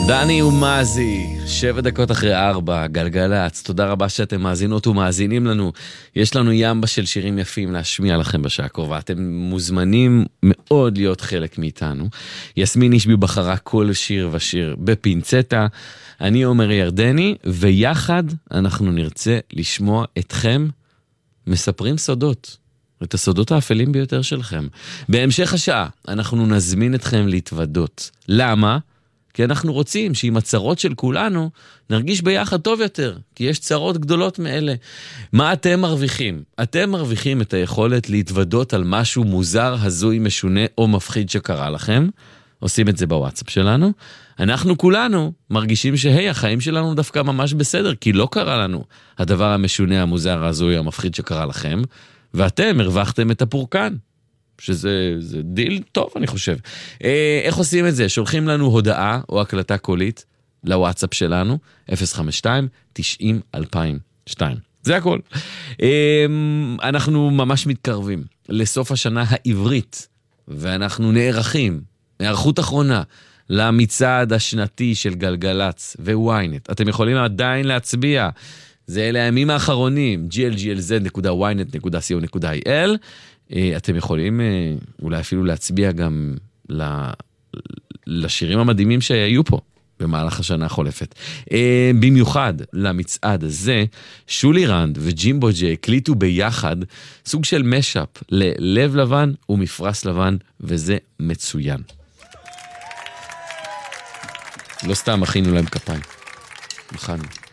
דני ומזי, 7 דקות אחרי 4, גלגלץ, תודה רבה שאתם מאזינות ומאזינים לנו. יש לנו ימבה של שירים יפים להשמיע לכם בשעה הקרובה, אתם מוזמנים מאוד להיות חלק מאיתנו. יסמין אישבי בחרה כל שיר ושיר בפינצטה, אני עומר ירדני, ויחד אנחנו נרצה לשמוע אתכם מספרים סודות, את הסודות האפלים ביותר שלכם. בהמשך השעה אנחנו נזמין אתכם להתוודות. למה? כי אנחנו רוצים שעם הצרות של כולנו נרגיש ביחד טוב יותר, כי יש צרות גדולות מאלה. מה אתם מרוויחים? אתם מרוויחים את היכולת להתוודות על משהו מוזר, הזוי, משונה או מפחיד שקרה לכם. עושים את זה בוואטסאפ שלנו. אנחנו כולנו מרגישים שהי, החיים שלנו דווקא ממש בסדר, כי לא קרה לנו הדבר המשונה, המוזר, הזוי, המפחיד שקרה לכם, ואתם הרווחתם את הפורקן. שזה דיל טוב, אני חושב. איך עושים את זה? שולחים לנו הודעה או הקלטה קולית לוואטסאפ שלנו, 052-90-2002. זה הכל. אנחנו ממש מתקרבים לסוף השנה העברית, ואנחנו נערכים, נערכות אחרונה, למצעד השנתי של גלגלץ וויינט. אתם יכולים עדיין להצביע. זה אלה הימים האחרונים, glglz.ynet.co.il. אתם יכולים אולי אפילו להצביע גם לשירים המדהימים שהיו פה במהלך השנה החולפת. במיוחד למצעד הזה, שולי רנד וג'ימבו ג'יי הקליטו ביחד סוג של משאפ ללב לבן ומפרס לבן, וזה מצוין. לא סתם הכינו להם כפיים. מכנו.